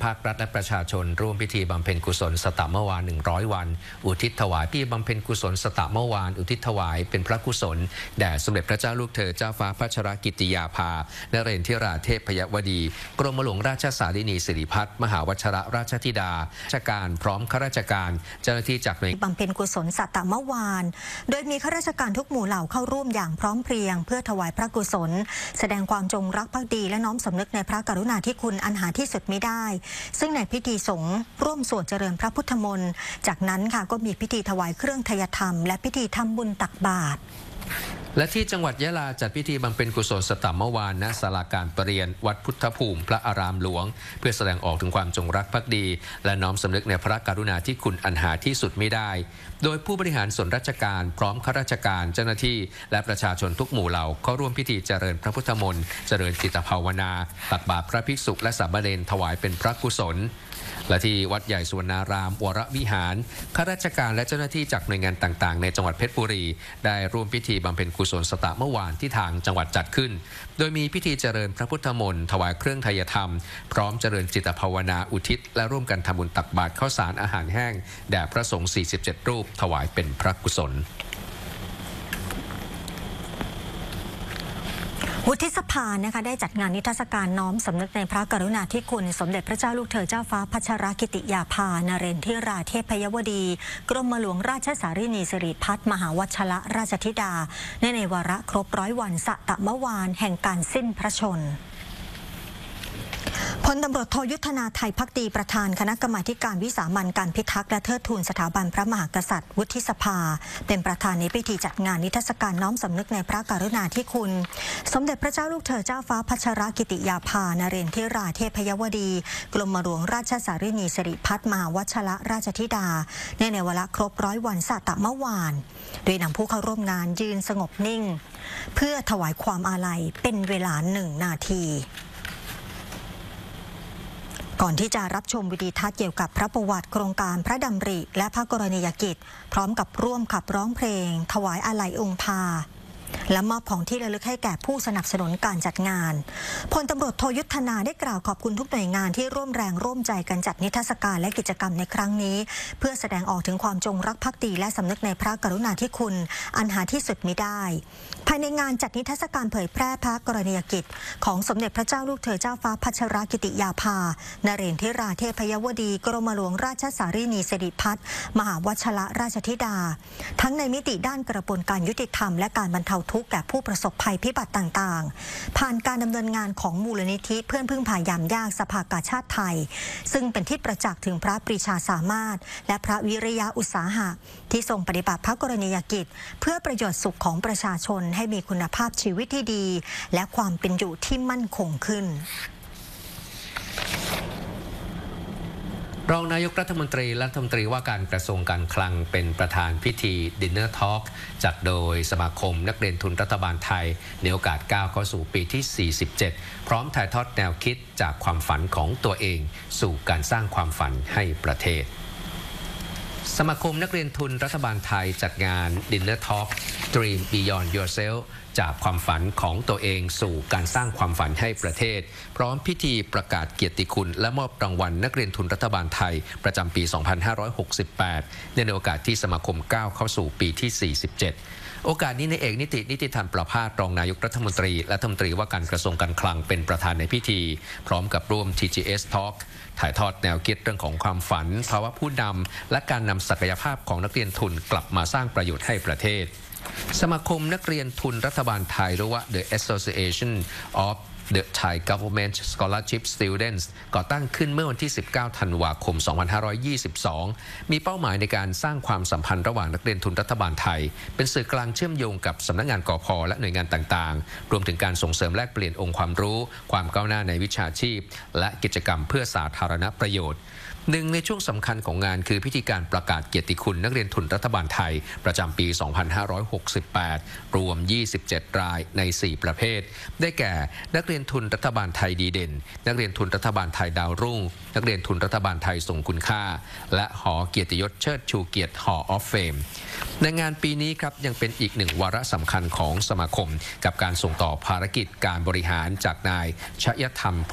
ภาครัฐและประชาชนร่วมพิธีบำเพ็ญกุศลสตเมื่อวาน100 วันอุทิศถวายพิธีบำเพ็ญกุศลสตเมื่อวานอุทิศถวายเป็นพระกุศลแด่สมเด็จพระเจ้าลูกเธอเจ้าฟ้าพัชรกิติยาภานเรนทิราเทพยวดีกรมหลวงราชสารินีสิริพัฒน์มหาวชรราชธิดาราชการพร้อมข้าราชการเจ้าหน้าที่จากหน่วยบำเพ็ญกุศลสตเมื่อวานโดยมีข้าราชการทุกหมู่เหล่าเข้าร่วมอย่างพร้อมเพรียงเพื่อถวายพระกุศลแสดงความจงรักภักดีและน้อมสำนึกในพระกรุณาธิคุณอันหาที่สุดมิได้ซึ่งในพิธีสงฆ์ร่วมสวดเจริญพระพุทธมนต์จากนั้นค่ะก็มีพิธีถวายเครื่องไทยธรรมและพิธีทำบุญตักบาตรและที่จังหวัดยะลาจัดพิธีบำเพ็ญกุศลสตเมื่อวานณศาลาการประเรียนวัดพุทธภูมิพระอารามหลวงเพื่อแสดงออกถึงความจงรักภักดีและน้อมสำนึกในพระกรุณาธิคุณอันหาที่สุดไม่ได้โดยผู้บริหารส่วนราชการพร้อมข้าราชการเจ้าหน้าที่และประชาชนทุกหมู่เหล่าเข้าร่วมพิธีเจริญพระพุทธมนต์เจริญจิตภาวนาตักบาตรพระภิกษุและสามเณรถวายเป็นพระกุศลและที่วัดใหญ่สุวรรณารามวรวิหารข้าราชการและเจ้าหน้าที่จากหน่วยงานต่างๆในจังหวัดเพชรบุรีได้ร่วมพิธีบำเพ็ญกุศลสตเมื่อวานที่ทางจังหวัดจัดขึ้นโดยมีพิธีเจริญพระพุทธมนต์ถวายเครื่องไทยธรรมพร้อมเจริญจิตภาวนาอุทิศและร่วมกันทำบุญตักบาตรข้าวสารอาหารแห้งแด่พระสงฆ์47 รูปถวายเป็นพระกุศลวุฒิสภานะคะได้จัดงานนิทรรศการน้อมสำนึกในพระกรุณาธิคุณสมเด็จพระเจ้าลูกเธอเจ้าฟ้าพัชรกิติยาภานเรนทิราเทพยวดีกรมหลวงราชสารินีสิริพัฒน์มหาวชรราชธิดาในวาระครบ100 วันสตเมื่อวานแห่งการสิ้นพระชนพลตำรวจโทยุทธนาไทยภักดีประธานคณะกรรมาการวิสามัญการพิทักษ์และเทิดทูนสถาบันพระมหากษัตริย์วุฒิสภาเป็นประธานในพิธีจัดงานนิทรรศการน้อมสำนึกในพระกรุณาธิคุณสมเด็จพระเจ้าลูกเธอเจ้าฟ้าพัชรกิติยาภานเรนทิราเทพยวดีกรมหลวงราชสารินีสิริพัฒน์มหาวชรราชธิดาในวาระครบ100 วันสตเมื่อวานโดยนำผู้เข้าร่วมงานยืนสงบนิ่งเพื่อถวายความอาลัยเป็นเวลา1 นาทีก่อนที่จะรับชมวิดีทัศน์เกี่ยวกับพระประวัติโครงการพระดำริและพระกรณียกิจพร้อมกับร่วมขับร้องเพลงถวายอาลัยองค์พาและมอบของที่ระลึกให้แก่ผู้สนับสนุนการจัดงานพลตำรวจโทยุทธนาได้กล่าวขอบคุณทุกหน่วยงานที่ร่วมแรงร่วมใจกันจัดนิทรรศการและกิจกรรมในครั้งนี้เพื่อแสดงออกถึงความจงรักภักดีและสำนึกในพระกรุณาธิคุณอันหาที่สุดมิได้ภายในงานจัดนิทรรศการเผยแพร่พระกรณียกิจของสมเด็จพระเจ้าลูกเธอเจ้าฟ้าพัชรกิติยาภานเรนทิราเทพยวดีกรมหลวงราชสารินีสิริพัฒน์มหาวชรราชธิดาทั้งในมิติด้านกระบวนการยุติธรรมและการบรรเทาทุกข์แก่ผู้ประสบภัยพิบัติต่างๆผ่านการดำเนินงานของมูลนิธิเพื่อนพึ่งพายามยากสภากาชาติไทยซึ่งเป็นที่ประจักษ์ถึงพระปรีชาสามารถและพระวิริยะอุตสาหะที่ทรงปฏิบัติพระกรณียกิจเพื่อประโยชน์สุขของประชาชนให้มีคุณภาพชีวิตที่ดีและความเป็นอยู่ที่มั่นคงขึ้นรองนายกรัฐมนตรีว่าการกระทรวงการคลังเป็นประธานพิธีดินเนอร์ทอล์กจัดโดยสมาคมนักเรียนทุนรัฐบาลไทยในโอกาสก้าวเข้าสู่ปีที่ 47 พร้อมถ่ายทอดแนวคิดจากความฝันของตัวเองสู่การสร้างความฝันให้ประเทศสมาคมนักเรียนทุนรัฐบาลไทยจัดงาน Dinner Talk Dream Beyond Yourself จากความฝันของตัวเองสู่การสร้างความฝันให้ประเทศพร้อมพิธีประกาศเกียรติคุณและมอบรางวัลนักเรียนทุนรัฐบาลไทยประจำปี 2568 ในโอกาสที่สมาคมก้าวเข้าสู่ปีที่ 47 โอกาสนี้ในเอกนิติธรรมประภาสรองนายกรัฐมนตรีและรัฐมนตรีว่าการกระทรวงการคลังเป็นประธานในพิธีพร้อมกับร่วม TGS Talk ถ่ายทอดแนวคิดเรื่องของความฝันภาวะผู้นำและการนำศักยภาพของนักเรียนทุนกลับมาสร้างประโยชน์ให้ประเทศสมาคมนักเรียนทุนรัฐบาลไทยหรือว่า The Association of The Thai Government Scholarship Students ก่อตั้งขึ้นเมื่อวันที่ 19 ธันวาคม 2522 มีเป้าหมายในการสร้างความสัมพันธ์ระหว่างนักเรียนทุนรัฐบาลไทยเป็นสื่อกลางเชื่อมโยงกับสำนักงานกพ.และหน่วยงานต่างๆรวมถึงการส่งเสริมแลกเปลี่ยนองค์ความรู้ความก้าวหน้าในวิชาชีพและกิจกรรมเพื่อสาธารณประโยชน์หนึ่งในช่วงสำคัญของงานคือพิธีการประกาศเกียรติคุณนักเรียนทุนรัฐบาลไทยประจำปี 2568 รวม 27 รายใน 4 ประเภทได้แก่นักเรียนทุนรัฐบาลไทยดีเด่นนักเรียนทุนรัฐบาลไทยดาวรุ่งนักเรียนทุนรัฐบาลไทยทรงคุณค่าและหอเกียรติยศเชิดชูเกียรติ Hall of Fame ในงานปีนี้ครับยังเป็นอีกหนึ่งวาระสำคัญของสมาคมกับการส่งต่อภารกิจการบริหารจากนายชยธรรม